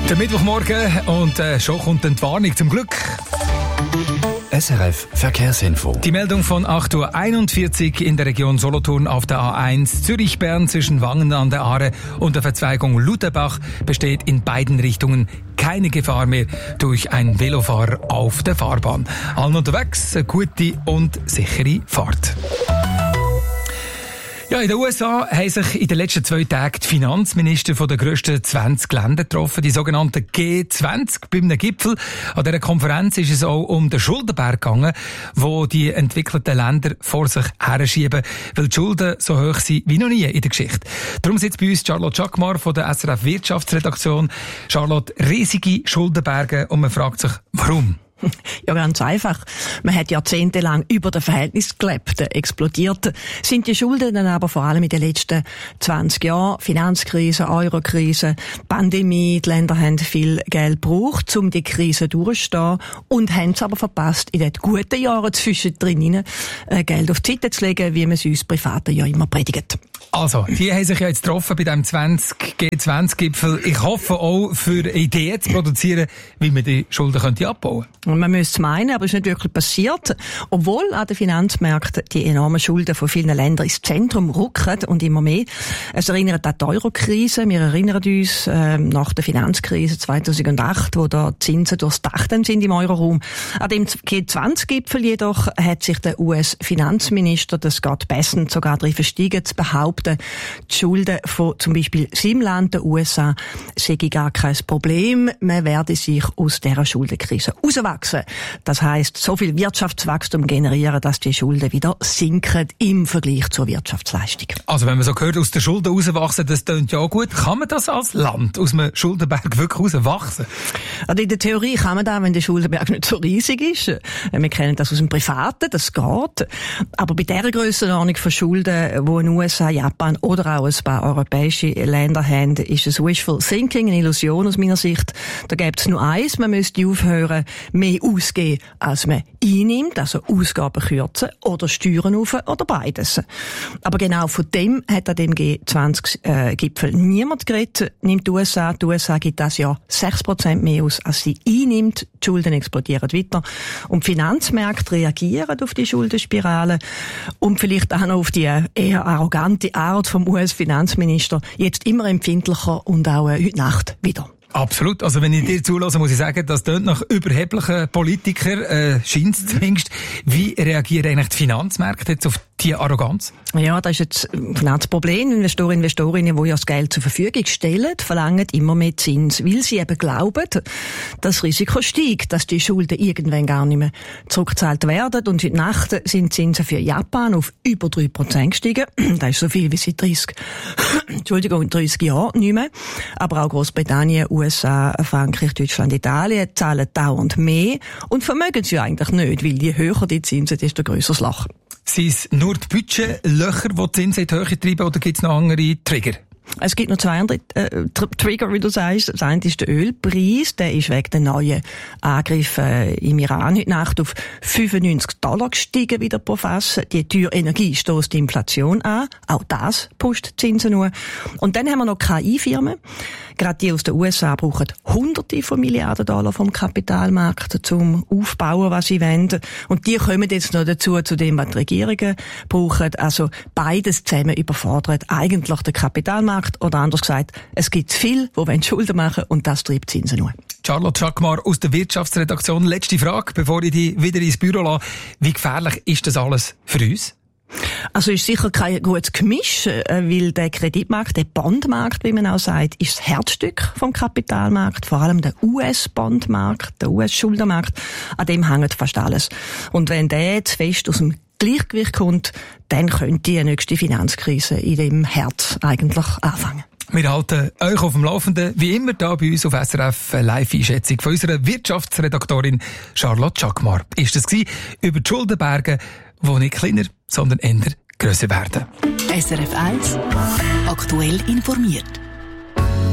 Der Mittwochmorgen und schon kommt die Entwarnung zum Glück. SRF Verkehrsinfo. Die Meldung von 8.41 Uhr in der Region Solothurn auf der A1 Zürich-Bern zwischen Wangen an der Aare und der Verzweigung Lutherbach besteht in beiden Richtungen keine Gefahr mehr durch einen Velofahrer auf der Fahrbahn. Allen unterwegs eine gute und sichere Fahrt. Ja, in den USA haben sich in den letzten 2 Tagen die Finanzminister von den grössten 20 Länder getroffen, die sogenannten G20, bei einem Gipfel. An dieser Konferenz ist es auch um den Schuldenberg gegangen, wo die entwickelten Länder vor sich herschieben, weil die Schulden so hoch sind wie noch nie in der Geschichte. Darum sitzt bei uns Charlotte Schackmar von der SRF Wirtschaftsredaktion. Charlotte, riesige Schuldenberge und man fragt sich, warum? Ja, ganz einfach. Man hat jahrzehntelang über dem Verhältnis gelebt, explodiert. Sind die Schulden dann aber vor allem in den letzten 20 Jahren, Finanzkrise, Eurokrise, Pandemie, die Länder haben viel Geld gebraucht, um die Krise durchzustehen und haben es aber verpasst, in den guten Jahren zwischendrin Geld auf die Seite zu legen, wie man es uns Privaten ja immer predigt. Also, die haben sich ja jetzt getroffen bei diesem G20-Gipfel. Ich hoffe auch, für Ideen zu produzieren, wie man die Schulden abbauen könnte. Und man müsste es meinen, aber es ist nicht wirklich passiert. Obwohl an den Finanzmärkten die enormen Schulden von vielen Ländern ins Zentrum rücken und immer mehr. Es erinnert an die Eurokrise. Wir erinnern uns nach der Finanzkrise 2008, wo da Zinsen durchs Dach sind im Euroraum. An dem G20-Gipfel jedoch hat sich der US-Finanzminister, der Scott Bessent, sogar darauf verstiegen, zu behaupten, die Schulden von zum Beispiel seinem Land, den USA, sei gar kein Problem. Man werde sich aus dieser Schuldenkrise rauswachsen. Das heisst, so viel Wirtschaftswachstum generieren, dass die Schulden wieder sinken im Vergleich zur Wirtschaftsleistung. Also wenn man so hört, aus den Schulden rauswachsen, das klingt ja gut. Kann man das als Land aus einem Schuldenberg wirklich rauswachsen? Also in der Theorie kann man das, wenn der Schuldenberg nicht so riesig ist. Wir kennen das aus dem Privaten, das geht. Aber bei dieser Grössenordnung von Schulden, die in den USA, Japan oder auch ein paar europäische Länder haben, ist es wishful thinking, eine Illusion aus meiner Sicht. Da gibt es nur eins, man müsste aufhören, mehr ausgeben, als man einnimmt, also Ausgaben kürzen oder Steuern auf oder beides. Aber genau von dem hat an dem G20-Gipfel niemand geredet. Nimmt die USA gibt das Jahr 6% mehr aus, als sie einnimmt. Die Schulden explodieren weiter. Und die Finanzmärkte reagieren auf die Schuldenspirale und vielleicht auch noch auf die eher arrogante Art vom US-Finanzminister. Jetzt immer empfindlicher und auch heute Nacht wieder. Absolut. Also wenn ich dir zulasse, muss ich sagen, das tönt nach überheblichen Politikern, scheint es zumindest. Wie reagieren eigentlich die Finanzmärkte jetzt auf diese Arroganz? Ja, das ist jetzt ein Finanzproblem. Investorinnen, die ja das Geld zur Verfügung stellen, verlangen immer mehr Zins, weil sie eben glauben, dass das Risiko steigt, dass die Schulden irgendwann gar nicht mehr zurückgezahlt werden. Und heute Nacht sind Zinsen für Japan auf über 3% gestiegen. Das ist so viel wie seit 30 Jahren nicht mehr. Aber auch Großbritannien, USA, Frankreich, Deutschland, Italien zahlen dauernd mehr und vermögen sie eigentlich nicht, weil je höher die Zinsen, desto grösser das Loch. Sind es nur die Budgetlöcher, die Zinsen in die Höhe treiben, oder gibt es noch andere Trigger? Es gibt noch 2 andere Trigger, wie du sagst. Das eine ist der Ölpreis. Der ist wegen der neuen Angriffe im Iran heute Nacht auf $95 gestiegen wieder pro Fass. Die teure Energie stößt die Inflation an. Auch das pusht die Zinsen nur. Und dann haben wir noch KI-Firmen. Gerade die aus den USA brauchen Hunderte von Milliarden Dollar vom Kapitalmarkt zum Aufbauen, was sie wollen. Und die kommen jetzt noch dazu, zu dem, was die Regierungen brauchen. Also beides zusammen überfordert eigentlich den Kapitalmarkt. Oder anders gesagt, es gibt viel, die Schulden machen wollen, und das treibt Zinsen nur. Charlotte Schackmar aus der Wirtschaftsredaktion. Letzte Frage, bevor ich dich wieder ins Büro lasse. Wie gefährlich ist das alles für uns? Also ist sicher kein gutes Gemisch, weil der Kreditmarkt, der Bondmarkt, wie man auch sagt, ist das Herzstück vom Kapitalmarkt, vor allem der US-Bondmarkt, der US-Schuldenmarkt, an dem hängt fast alles. Und wenn der zu fest aus dem Gleichgewicht kommt, dann könnte die nächste Finanzkrise in dem Herz eigentlich anfangen. Wir halten euch auf dem Laufenden, wie immer da bei uns auf SRF, eine Live-Einschätzung von unserer Wirtschaftsredaktorin Charlotte Schackmar. Ist das gewesen über die Schuldenberge, die nicht kleiner, sondern eher grösser werden. SRF 1 aktuell informiert.